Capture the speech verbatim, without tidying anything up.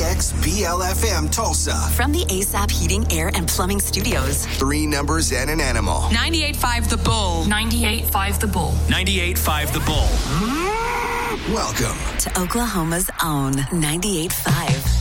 X B L F M Tulsa. From the A S A P Heating, Air, and Plumbing Studios. Three numbers and an animal. ninety-eight point five The Bull. ninety-eight point five The Bull. ninety-eight point five The Bull. Welcome to Oklahoma's own ninety-eight point five.